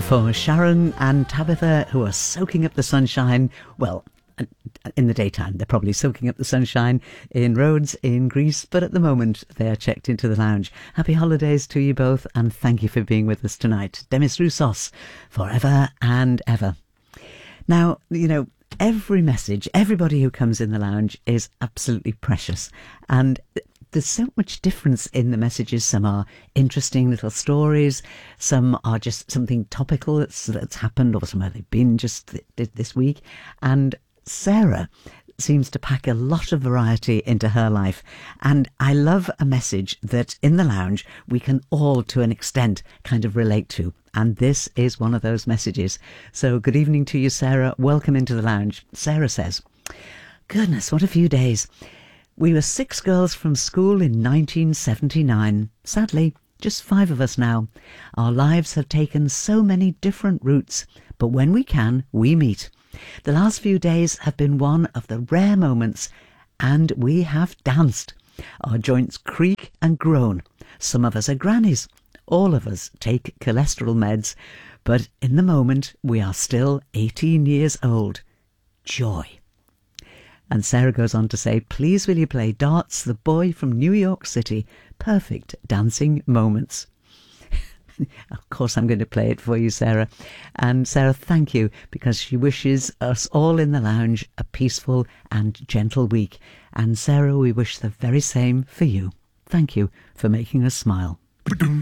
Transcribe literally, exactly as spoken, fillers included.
for Sharon and Tabitha, who are soaking up the sunshine. Well, in the daytime, they're probably soaking up the sunshine in Rhodes in Greece, but at the moment they're checked into the lounge. Happy holidays to you both, and thank you for being with us tonight. Demis Roussos, forever and ever. Now, you know, every message, everybody who comes in the lounge is absolutely precious, and there's so much difference in the messages. Some are interesting little stories, some are just something topical that's, that's happened, or somewhere they've been just th- this week. And Sarah seems to pack a lot of variety into her life, and I love a message that in the lounge we can all, to an extent, kind of relate to, and this is one of those messages. So good evening to you, Sarah. Welcome into the lounge. Sarah says, goodness, what a few days. We were six girls from school in nineteen seventy-nine. Sadly, just five of us now. Our lives have taken so many different routes, but when we can, we meet. The last few days have been one of the rare moments, and we have danced. Our joints creak and groan. Some of us are grannies. All of us take cholesterol meds, but in the moment we are still eighteen years old. Joy. And Sarah goes on to say, please will you play Darts, the Boy from New York City. Perfect dancing moments. Of course I'm going to play it for you, Sarah. And Sarah, thank you, because she wishes us all in the lounge a peaceful and gentle week. And Sarah, we wish the very same for you. Thank you for making us smile.